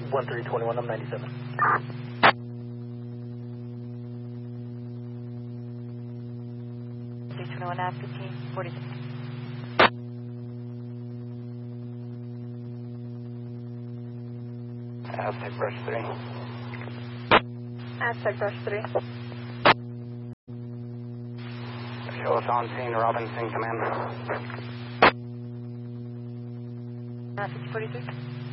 1321, I'm 97. Now 1546. Aztec Brush 3. Aztec Brush 3. Show us on scene, Robinson, come in. 5046.